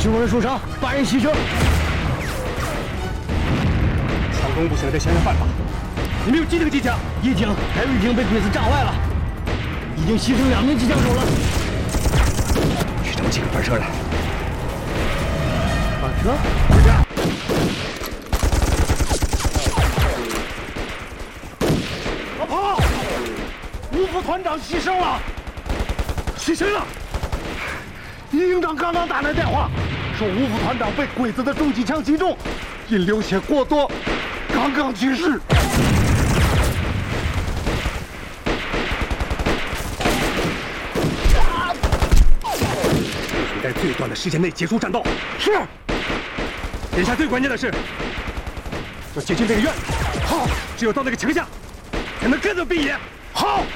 15人受伤，8人牺牲。 强攻不行，得想想办法。你们有机枪机枪？ 一挺还有一挺被鬼子炸坏了，已经牺牲2名机枪手了。 去找几个板车来。 板车？ 快点！老跑！吴副团长牺牲了。牺牲了！一营长刚刚打来电话，说吴副团长被鬼子的重机枪击中，因流血过多，刚刚去世。应在最短的时间内结束战斗。是。眼下最关键的是要解决这个院子。好，只有到那个城下，才能干掉毕野。好。